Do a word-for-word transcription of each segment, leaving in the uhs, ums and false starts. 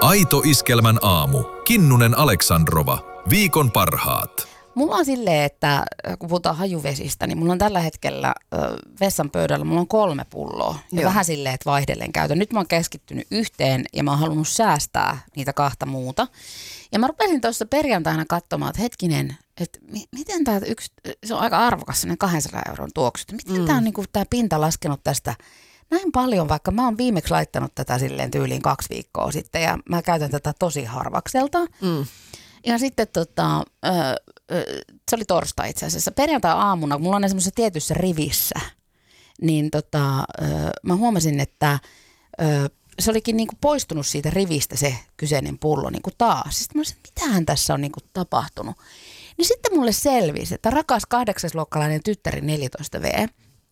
Aito Iskelmän aamu. Kinnunen Aleksandrova. Viikon parhaat. Mulla on silleen, että kun puhutaan hajuvesistä, niin mulla on tällä hetkellä ö, vessan pöydällä, mulla on kolme pulloa. Ja Joo. vähän silleen, että vaihdellen käytön. Nyt mä oon keskittynyt yhteen ja mä oon halunnut säästää niitä kahta muuta. Ja mä rupesin tuossa perjantaina katsomaan, että hetkinen, että mi- miten tää yksi, se on aika arvokas sellainen kahdensadan euron tuoksu. Miten mm. tää on niinku, tää pinta laskenut tästä näin paljon, vaikka mä oon viimeksi laittanut tätä silleen tyyliin kaksi viikkoa sitten ja mä käytän tätä tosi harvakselta. Mm. Ja sitten tota, ö, ö, se oli torstai itse asiassa. Perjantai-aamuna, kun mulla on ne semmoisessa tietyssä rivissä, niin tota, ö, mä huomasin, että ö, se olikin niinku poistunut siitä rivistä se kyseinen pullo niinku taas. Sitten mä olisin, että mitähän tässä on niinku tapahtunut. Niin sitten mulle selvisi, että rakas kahdeksasluokkalainen tyttäri neljätoista vuotias,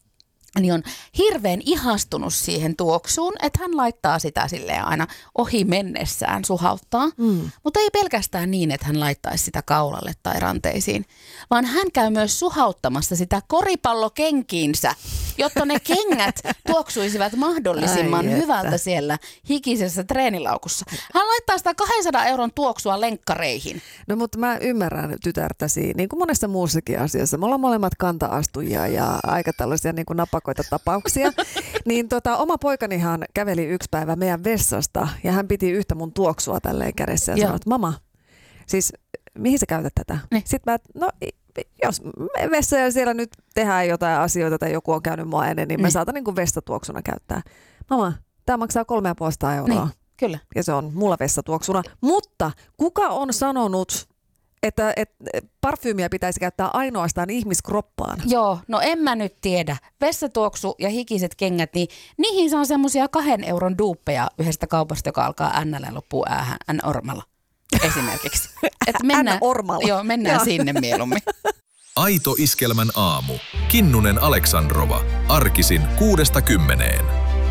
niin on hirveän ihastunut siihen tuoksuun, että hän laittaa sitä silleen aina ohi mennessään, suhauttaa. Mm. Mutta ei pelkästään niin, että hän laittaisi sitä kaulalle tai ranteisiin, vaan hän käy myös suhauttamassa sitä koripallokenkiinsä, jotta ne kengät tuoksuisivat mahdollisimman Ai hyvältä että. siellä hikisessä treenilaukussa. Hän laittaa sitä kahdensadan euron tuoksua lenkkareihin. No mutta mä ymmärrän tytärtäsi, niin kuin monessa muussakin asiassa. Me ollaan molemmat kanta-astujia ja aika tällaisia niin kuin napakoita tapauksia. Niin tota, oma poikanihan käveli yksi päivä meidän vessasta ja hän piti yhtä mun tuoksua tälleen kädessä ja Joo. sanoi, että mama, siis mihin sä käytät tätä? Niin. Sitten mä, no jos me vessa ja siellä nyt tehdään jotain asioita tai joku on käynyt mua ennen, niin mä Niin. saatan niin kuin vessatuoksuna käyttää. Mama, tämä maksaa kolme ja puolesta euroa. Niin, kyllä. Ja se on mulla vessatuoksuna. Mutta kuka on sanonut, että, että parfyymiä pitäisi käyttää ainoastaan ihmiskroppaan? Joo, no en mä nyt tiedä. Vessatuoksu ja hikiset kengät, niin niihin saa semmosia kahden euron duuppeja yhdestä kaupasta, joka alkaa N ja loppuu äähän, N-ormalla esimerkiksi. Että mennään, N-ormalla. Joo, mennään Joo. sinne mieluummin. Aito Iskelmän aamu. Kinnunen Aleksandrova. Arkisin kuudesta kymmeneen.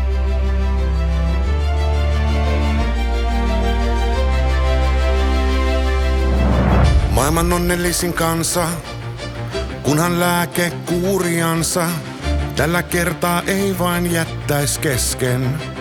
Maailman onnellisin kansa, kunhan lääke kuuriansa, tällä kertaa ei vain jättäis kesken.